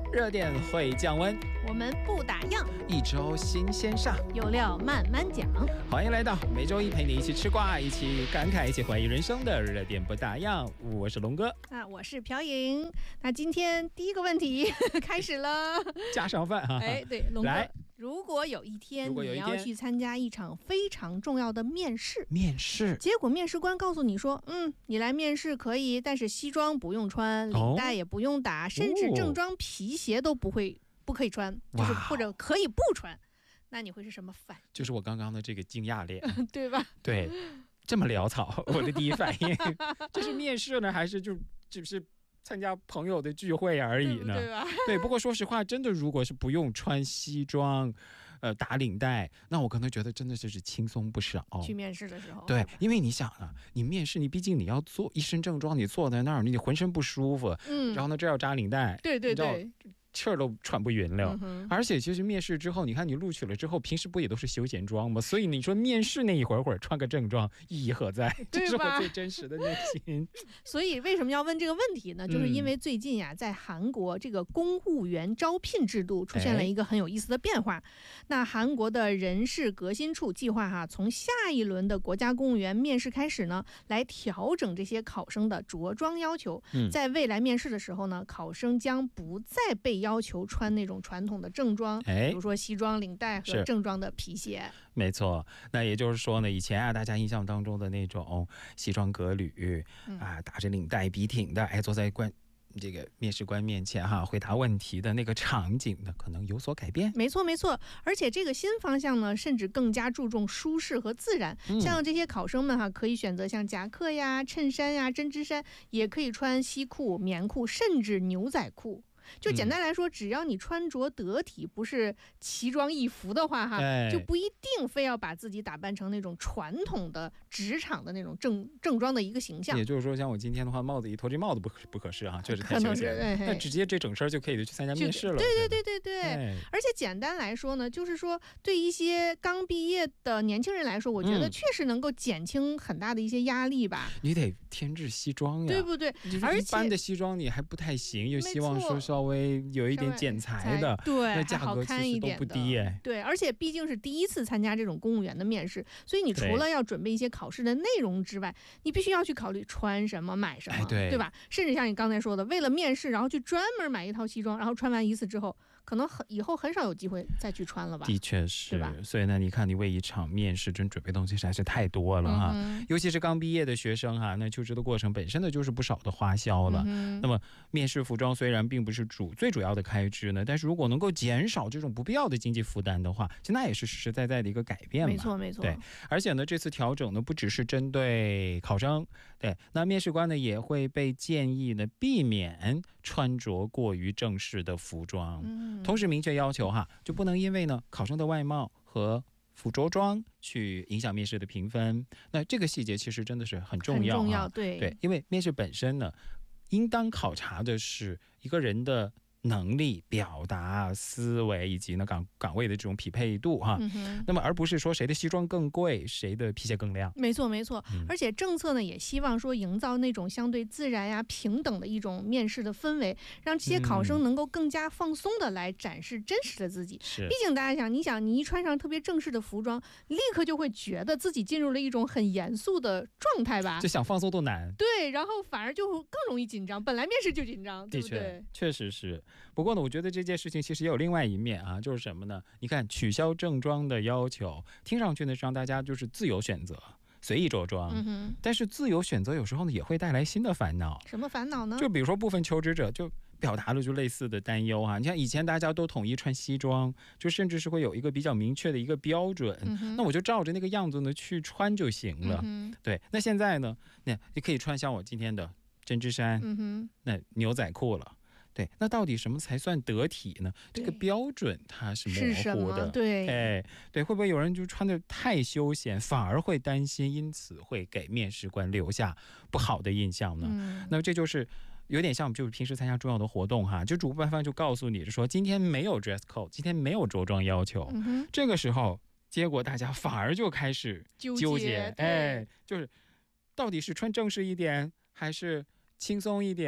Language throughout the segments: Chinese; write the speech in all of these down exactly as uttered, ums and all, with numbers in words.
热点会降温， 我们不打烊， 一周新鲜上， 有料慢慢讲。 欢迎来到每周一陪你一起吃瓜，一起感慨，一起怀疑人生的热点不打烊。我是龙哥， 啊，我是朴莹。那今天第一个问题开始了， 家常饭哈。 哎，对，龙哥， 来， 如果有一天如果有一天你要去参加一场非常重要的面试， 面试， 结果面试官告诉你说，嗯，你来面试可以，但是西装不用穿，领带也不用打，甚至正装皮鞋都不会不可以穿，就是或者可以不穿。那你会是什么反应？ 就是我刚刚的这个惊讶脸， 对吧？ 对，这么潦草，我的第一反应就是面试呢，还是就只是参加朋友的聚会而已呢？ 对, 对吧？ 对，不过说实话，真的如果是不用穿西装，呃，打领带，那我可能觉得真的就是轻松不少。 去面试的时候， 对，因为你想啊，你面试，你毕竟你要做一身正装，你坐在那儿，你浑身不舒服，嗯，然后呢，这要扎领带， 对对对。 气儿都喘不匀了、 嗯， 而且其实面试之后，你看你录取了之后，平时不也都是休闲装吗？所以你说面试那一会儿会儿穿个正装，意义何在？这是我最真实的内心。 所以为什么要问这个问题呢？就是因为最近呀、啊，在韩国这个公务员招聘制度出现了一个很有意思的变化。哎、那韩国的人事革新处计划哈、啊，从下一轮的国家公务员面试开始呢，来调整这些考生的着装要求。嗯、在未来面试的时候呢，考生将不再被要求穿那种传统的正装，比如说西装、领带和正装的皮鞋。 没错，那也就是说呢，以前啊，大家印象当中的那种西装革履、嗯、啊，打着领带、笔挺的，哎，坐在官这个面试官面前哈，回答问题的那个场景呢，可能有所改变。 没错，没错，而且这个新方向呢，甚至更加注重舒适和自然。嗯、像这些考生们哈，可以选择像夹克呀、衬衫呀、针织衫，也可以穿西裤、棉裤，甚至牛仔裤。就简单来说、嗯、只要你穿着得体，不是奇装异服的话哈、哎，就不一定非要把自己打扮成那种传统的职场的那种正正装的一个形象。 也就是说，像我今天的话，帽子一头这帽子不不合适啊，确实太休闲了。那直接这整身就可以去参加面试了。 对对对对对、哎。而且简单来说呢，就是说对一些刚毕业的年轻人来说，我觉得确实能够减轻很大的一些压力吧。 嗯、你得添置西装呀， 对不对？ 而且一般的西装你还不太行，又希望说稍微有一点剪裁的， 对， 那价格其实都不低哎。 对，而且毕竟是第一次参加这种公务员的面试，所以你除了要准备一些考试的内容之外，你必须要去考虑穿什么、买什么，哎、对, 对吧？甚至像你刚才说的，为了面试，然后去专门买一套西装，然后穿完一次之后，可能很以后很少有机会再去穿了吧？ 的确是， 对吧？ 所以呢，你看你为一场面试真准备东西实在是太多了哈、嗯，尤其是刚毕业的学生哈，那求职的过程本身呢就是不少的花销了。嗯、那么面试服装虽然并不是主最主要的开支呢，但是如果能够减少这种不必要的经济负担的话，其实那也是实实在在的一个改变嘛。 没错没错。 对，而且呢，这次调整呢不只是针对考生，对，那面试官呢也会被建议呢避免穿着过于正式的服装，嗯、同时明确要求哈，就不能因为呢考生的外貌和服着装去影响面试的评分。那这个细节其实真的是很重要， 很重要，对对，因为面试本身呢，应当考察的是一个人的能力、表达、思维以及呢岗岗位的这种匹配度哈、嗯，那么而不是说谁的西装更贵，谁的皮鞋更亮。 没错没错、嗯，而且政策呢也希望说营造那种相对自然呀、平等的一种面试的氛围，让这些考生能够更加放松的来展示真实的自己。 是、嗯， 毕竟大家想，你想你一穿上特别正式的服装，立刻就会觉得自己进入了一种很严肃的状态吧， 就想放松都难。 对，然后反而就更容易紧张，本来面试就紧张，对不对？ 的确，确实是。不过呢，我觉得这件事情其实也有另外一面啊，就是什么呢？你看，取消正装的要求，听上去呢是让大家就是自由选择、随意着装、嗯，但是自由选择有时候呢也会带来新的烦恼。 什么烦恼呢？ 就比如说部分求职者就表达了就类似的担忧啊。你看以前大家都统一穿西装，就甚至是会有一个比较明确的一个标准，嗯、那我就照着那个样子呢去穿就行了。嗯、对，那现在呢，那你可以穿像我今天的针织衫，嗯、那牛仔裤了。对，那到底什么才算得体呢？这个标准它是模糊的， 对， 哎，对，会不会有人就穿得太休闲，反而会担心，因此会给面试官留下不好的印象呢？嗯、那么这就是有点像就是平时参加重要的活动哈，就主办方就告诉你说今天没有 dress code， 今天没有着装要求，嗯、这个时候结果大家反而就开始纠结，纠结哎，就是到底是穿正式一点还是轻松一点，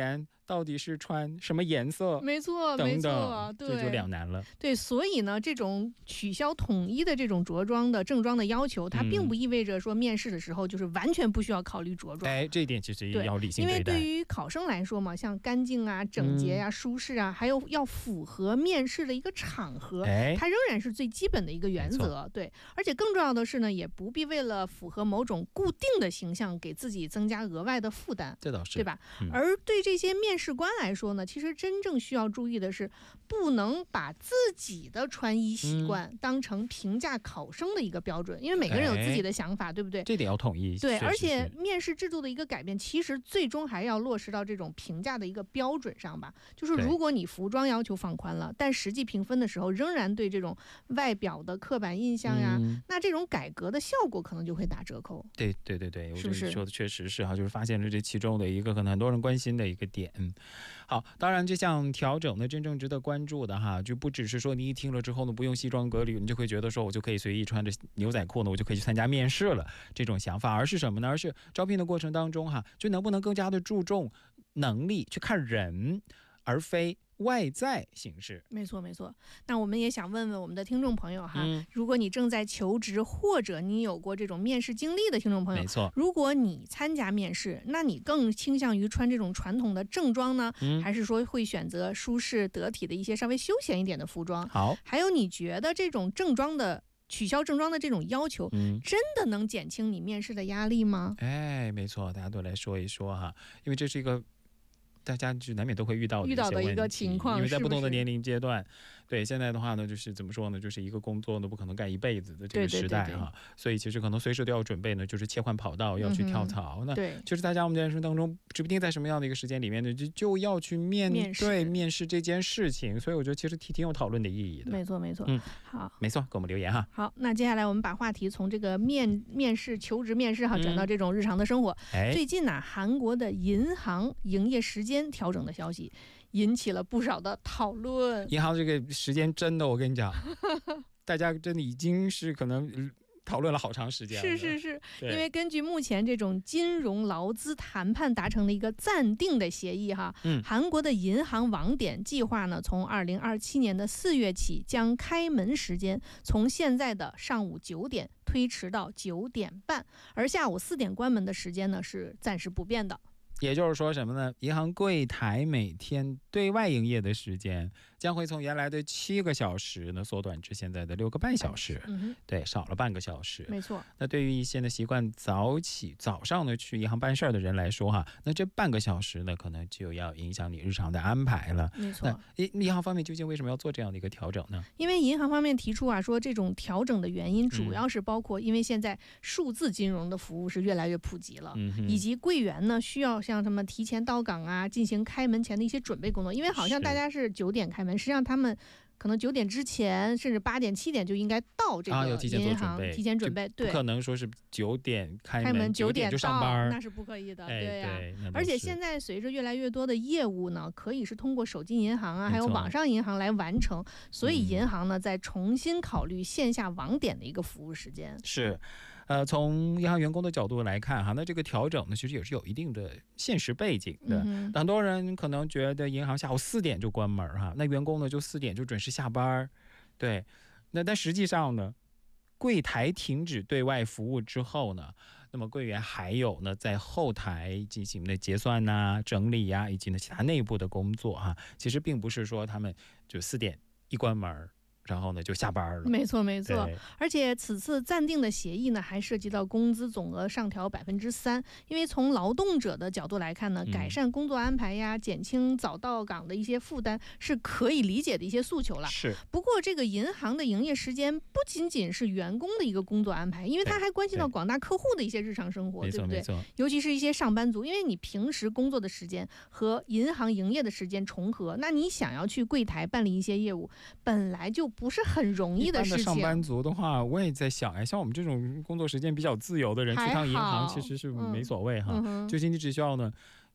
到底是穿什么颜色？ 没错， 等等没错，对， 这就两难了。 对，所以呢，这种取消统一的这种着装的正装的要求，它并不意味着说面试的时候就是完全不需要考虑着装。 哎，这一点其实也要理性对待。 因为对于考生来说嘛，像干净啊、整洁呀、啊、舒适啊，还有要符合面试的一个场合， 哎， 它仍然是最基本的一个原则。对，而且更重要的是呢，也不必为了符合某种固定的形象，给自己增加额外的负担。 这倒是， 对吧？ 嗯、 而对这些面试官来说呢，其实真正需要注意的是，不能把自己的穿衣习惯当成评价考生的一个标准，嗯、因为每个人有自己的想法， 哎、 对不对？ 这点要统一。 对， 是而且是是面试制度的一个改变，其实最终还要落实到这种评价的一个标准上吧。就是如果你服装要求放宽了，但实际评分的时候仍然对这种外表的刻板印象呀，嗯、那这种改革的效果可能就会打折扣。 对对对对， 是不是？ 我说的确实是哈，就是发现了这其中的一个可能很多人关心的一个点。好，当然这项调整呢，真正值得关注的哈，就不只是说你一听了之后呢，不用西装革履，你就会觉得说我就可以随意穿着牛仔裤呢，我就可以去参加面试了这种想法，而是什么呢？而是招聘的过程当中哈，就能不能更加的注重能力，去看人，而非外在形式。 没错没错，那我们也想问问我们的听众朋友哈， 嗯、 如果你正在求职，或者你有过这种面试经历的听众朋友， 没错， 如果你参加面试，那你更倾向于穿这种传统的正装呢，嗯、还是说会选择舒适得体的一些稍微休闲一点的服装？ 好， 还有你觉得这种正装的取消正装的这种要求，嗯、真的能减轻你面试的压力吗？ 哎，没错，大家都来说一说哈，因为这是一个大家就难免都会遇到的遇到的一个情况， 因为在不同的年龄阶段，是是对现在的话呢，就是怎么说呢，就是一个工作呢不可能干一辈子的这个时代哈， 对对对对， 所以其实可能随时都要准备呢，就是切换跑道，要去跳槽。 嗯、 那对， 就是大家我们在人生当中，指不定在什么样的一个时间里面呢，就就要去面对面试这件事情，所以我觉得其实挺挺有讨论的意义的。 没错没错， 嗯， 好， 没错，给我们留言哈。 好，那接下来我们把话题从这个面面试、求职面试哈，转到这种日常的生活。 嗯、 最近呢、啊，韩国的银行营业时间调整的消息引起了不少的讨论。 银行这个时间真的，我跟你讲，大家真的已经是可能讨论了好长时间了。 是是是，因为根据目前这种金融劳资谈判达成的一个暂定的协议哈，嗯，韩国的银行网点计划呢，从二零二七年的四月起，将开门时间从现在的上午九点推迟到九点半，而下午四点关门的时间呢是暂时不变的。 也就是说什么呢？银行柜台每天对外营业的时间将会从原来的七个小时呢缩短至现在的六个半小时， 嗯、 对，少了半个小时。 没错。 那对于一些呢习惯早起早上呢去银行办事的人来说哈，那这半个小时呢可能就要影响你日常的安排了。 没错。 那银行方面究竟为什么要做这样的一个调整呢？ 因为银行方面提出啊，说这种调整的原因主要是包括，因为现在数字金融的服务是越来越普及了， 嗯、 以及柜员呢需要像什么提前到岗啊，进行开门前的一些准备工作。因为好像大家是九点开门，实际上他们可能九点之前，甚至八点、七点就应该到这个银行， 啊、 提前准备。对， 不可能说是九点开门， 开门九点就上班， 那是不可以的。 哎、 对呀、 啊。 而且现在随着越来越多的业务呢，可以是通过手机银行啊，还有网上银行来完成，所以银行呢、嗯、在重新考虑线下网点的一个服务时间。 是。呃，从银行员工的角度来看哈，那这个调整呢，其实也是有一定的现实背景的。 嗯、 很多人可能觉得银行下午四点就关门哈，那员工呢就四点就准时下班，对。那但实际上呢，柜台停止对外服务之后呢，那么柜员还有呢在后台进行的结算呐、啊、整理呀、啊，以及呢其他内部的工作哈，其实并不是说他们就四点一关门然后呢就下班了。 没错没错，而且此次暂定的协议呢还涉及到工资总额上调百分之三，因为从劳动者的角度来看呢，改善工作安排呀、嗯、减轻早到岗的一些负担是可以理解的一些诉求了。 是。 不过这个银行的营业时间不仅仅是员工的一个工作安排，因为它还关系到广大客户的一些日常生活， 对, 对不对？尤其是一些上班族，因为你平时工作的时间和银行营业的时间重合，那你想要去柜台办理一些业务，本来就不是很容易的事情。 一般的上班族的话，我也在想，哎，像我们这种工作时间比较自由的人，去趟银行其实是没所谓哈， 嗯、 就是你只需要呢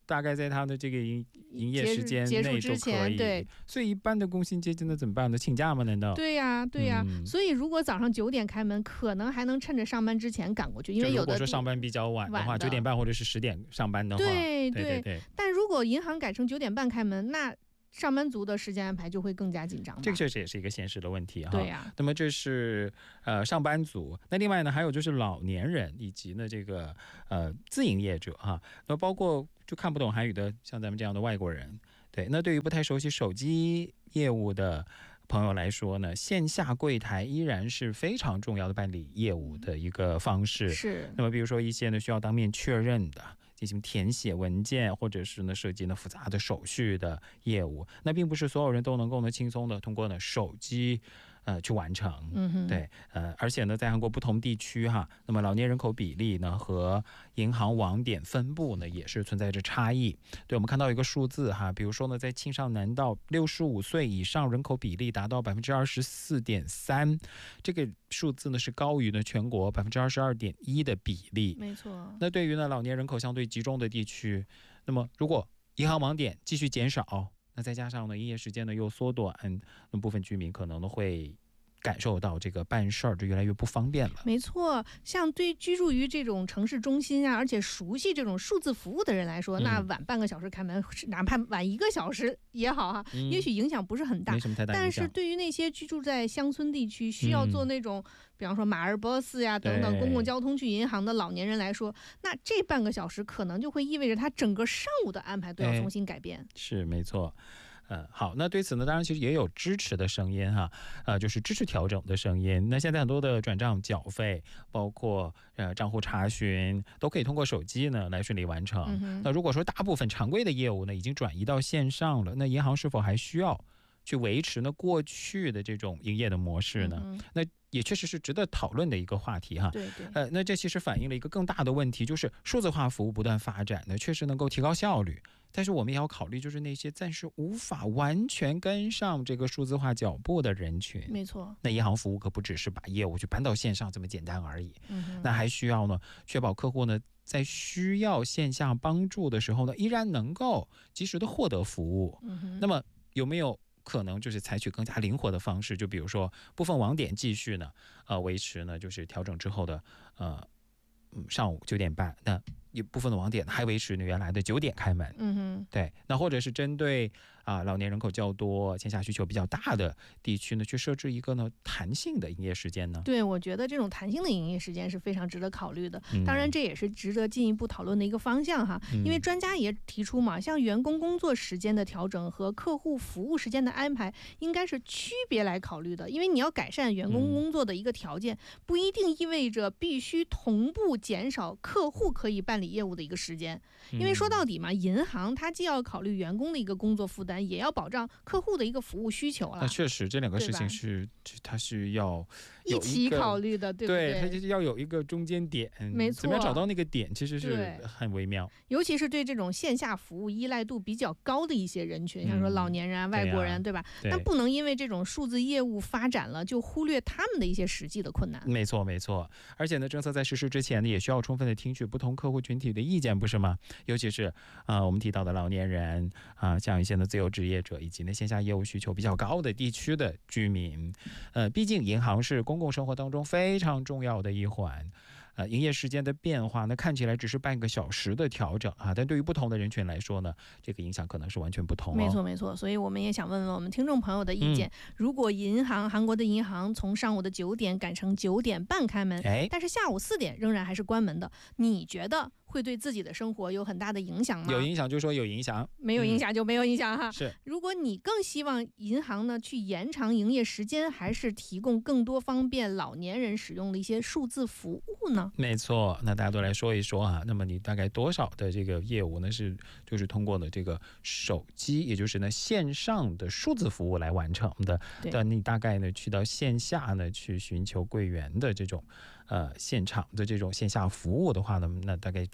大概在它的这个营营业时间结束内都之前， 可以。 对， 所以一般的工薪阶级呢怎么办呢？请假吗？难道？ 对呀、啊，对呀、啊嗯。 所以如果早上九点开门，可能还能趁着上班之前赶过去，因为有的如果说上班比较晚的话，九点半或者是十点上班的话， 对对对对。 但如果银行改成九点半开门，那上班族的时间安排就会更加紧张。 这个确实也是一个现实的问题哈。 对呀、啊。 那么这是呃上班族，那另外呢还有就是老年人以及呢这个呃自营业者哈，那包括就看不懂韩语的像咱们这样的外国人，对，那对于不太熟悉手机业务的朋友来说呢，线下柜台依然是非常重要的办理业务的一个方式。 是。 那么比如说一些呢需要当面确认的。进行填写文件，或者是呢涉及呢复杂的手续的业务，那并不是所有人都能够呢轻松的通过呢手机呃去完成。 嗯哼， 对，呃，而且呢在韩国不同地区哈，那么老年人口比例呢和银行网点分布呢也是存在着差异。对，我们看到一个数字哈，比如说呢在庆尚南道六十五岁以上人口比例达到百分之二十四点三，这个数字呢是高于呢全国百分之二十二点一的比例。 没错。 那对于呢老年人口相对集中的地区，那么如果银行网点继续减少，那再加上呢营业时间呢又缩短，那部分居民可能呢会感受到这个办事儿就越来越不方便了。 没错，像对居住于这种城市中心啊，而且熟悉这种数字服务的人来说，嗯、那晚半个小时开门，哪怕晚一个小时也好哈、啊嗯，也许影响不是很大， 没什么太大影响。 但是对于那些居住在乡村地区，需要做那种、嗯、比方说马尔波斯呀等等公共交通去银行的老年人来说，那这半个小时可能就会意味着他整个上午的安排都要重新改变。 是没错。呃，好，那对此呢，当然其实也有支持的声音哈，呃，就是支持调整的声音。那现在很多的转账缴费，包括呃账户查询，都可以通过手机呢来顺利完成。 嗯、 那如果说大部分常规的业务呢已经转移到线上了，那银行是否还需要去维持呢过去的这种营业的模式呢？ 嗯、 那也确实是值得讨论的一个话题哈。 对对。 呃，那这其实反映了一个更大的问题，就是数字化服务不断发展呢，确实能够提高效率。但是我们也要考虑，就是那些暂时无法完全跟上这个数字化脚步的人群。 没错， 那银行服务可不只是把业务去搬到线上这么简单而已。 嗯、 那还需要呢，确保客户呢在需要线下帮助的时候呢，依然能够及时的获得服务。 嗯、 那么有没有可能就是采取更加灵活的方式？就比如说部分网点继续呢，呃，维持呢就是调整之后的呃，嗯，上午九点半那。一部分的网点还维持原来的九点开门， 嗯哼， 对，那或者是针对啊、呃、老年人口较多、线下需求比较大的地区呢，去设置一个呢弹性的营业时间呢？ 对，我觉得这种弹性的营业时间是非常值得考虑的。 嗯、 当然，这也是值得进一步讨论的一个方向哈。 嗯、 因为专家也提出嘛，像员工工作时间的调整和客户服务时间的安排，应该是区别来考虑的。因为你要改善员工工作的一个条件，嗯、不一定意味着必须同步减少客户可以办理业务的一个时间。因为说到底嘛，银行它既要考虑员工的一个工作负担，也要保障客户的一个服务需求了。 那确实，这两个事情是它是要一起考虑的，对不对？ 对，它就是要有一个中间点， 没错， 怎么样找到那个点，其实是很微妙。 尤其是对这种线下服务依赖度比较高的一些人群，嗯、像说老年人啊、外国人，对, 对吧？ 对， 但不能因为这种数字业务发展了，就忽略他们的一些实际的困难。 没错，没错。而且呢，政策在实施之前呢，也需要充分的听取不同客户群体的意见，不是吗？尤其是啊、呃，我们提到的老年人啊、呃，像一些的自由职业者，以及呢线下业务需求比较高的地区的居民，呃，毕竟银行是公共生活当中非常重要的一环。呃，营业时间的变化，那看起来只是半个小时的调整啊，但对于不同的人群来说呢，这个影响可能是完全不同、哦。 没错，没错。所以我们也想问问我们听众朋友的意见：嗯、如果银行韩国的银行从上午的九点改成九点半开门， 哎， 但是下午四点仍然还是关门的，你觉得会对自己的生活有很大的影响吗？ 有影响就说有影响， 没有影响就没有影响哈。 嗯、是。 如果你更希望银行呢去延长营业时间，还是提供更多方便老年人使用的一些数字服务呢？ 没错。那大家都来说一说啊，那么你大概多少的这个业务呢是就是通过了这个手机，也就是呢线上的数字服务来完成的？但你大概呢去到线下呢去寻求柜员的这种呃现场的这种线下服务的话呢，那大概这个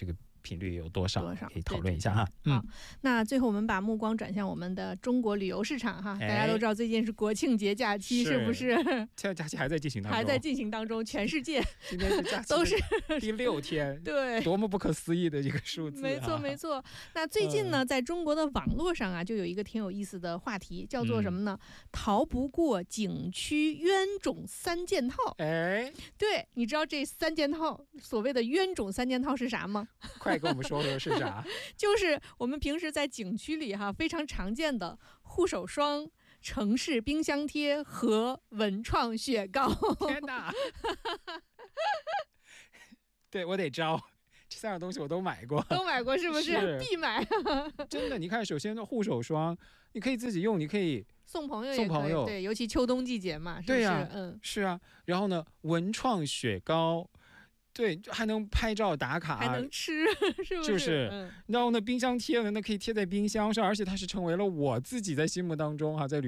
频率有多少， 多少可以讨论一下哈。 嗯，好，那最后我们把目光转向我们的中国旅游市场哈。大家都知道最近是国庆节假期，是不是？ 现在假期还在进行当中， 还在进行当中，全世界今天是假期都是第六天， 对， 多么不可思议的一个数字、啊。 没错没错。那最近呢、嗯，在中国的网络上啊，就有一个挺有意思的话题，叫做什么呢？嗯、逃不过景区冤种三件套。 哎， 对，你知道这三件套，所谓的冤种三件套是啥吗？ 快跟我们说说是啥？ 就是我们平时在景区里哈非常常见的护手霜、城市冰箱贴和文创雪糕。 天哪！对，我得招，这三样东西我都买过， 都买过是不是？ 是必买。 真的，你看，首先护手霜，你可以自己用，你可以送朋友， 送朋友， 对，尤其秋冬季节嘛，是不是？ 对呀、啊， 嗯， 是啊。然后呢，文创雪糕。对，还能拍照打卡， 还能吃，是不是？ 就是， 嗯、 然后呢，冰箱贴呢，那可以贴在冰箱上，而且它是成为了我自己在心目当中哈、啊，在旅